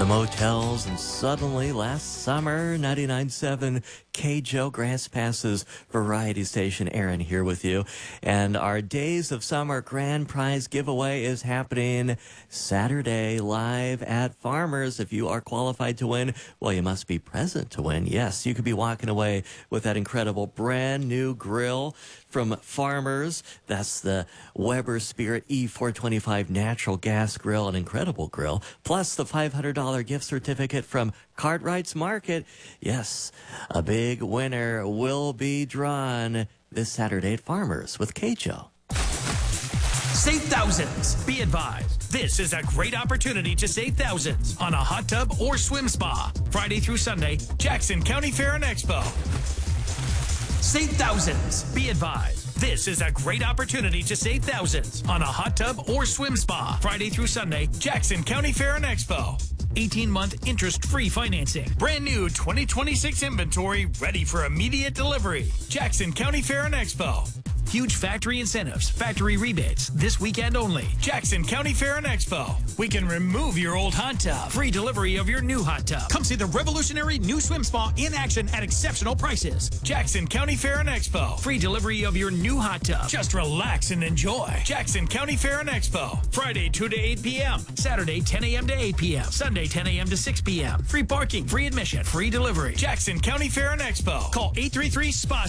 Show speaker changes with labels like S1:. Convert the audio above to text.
S1: the motels, and suddenly last summer, 99.7 KJO Grass Passes Variety Station. Aaron here with you. And our Days of Summer Grand Prize giveaway is happening Saturday live at Farmers. If you are qualified to win, well, you must be present to win. Yes, you could be walking away with that incredible brand new grill from Farmers. That's the Weber Spirit E425 natural gas grill, an incredible grill, plus the $500 gift certificate from Cartwright's Market. Yes, a big winner will be drawn this Saturday at Farmers with KJO.
S2: Save thousands. Be advised, this is a great opportunity to save thousands on a hot tub or swim spa. Friday through Sunday, Jackson County Fair and Expo. Save thousands. Be advised, this is a great opportunity to save thousands on a hot tub or swim spa. Friday through Sunday, Jackson County Fair and Expo. 18-month interest-free financing. Brand new 2026 inventory ready for immediate delivery. Jackson County Fair and Expo. Huge factory incentives, factory rebates, this weekend only. Jackson County Fair and Expo. We can remove your old hot tub. Free delivery of your new hot tub. Come see the revolutionary new swim spa in action at exceptional prices. Jackson County Fair and Expo. Free delivery of your new hot tub. Just relax and enjoy. Jackson County Fair and Expo. Friday 2 to 8 p.m. Saturday 10 a.m. to 8 p.m. Sunday 10 a.m. to 6 p.m. Free parking, free admission, free delivery. Jackson County Fair and Expo. Call 833-SPA.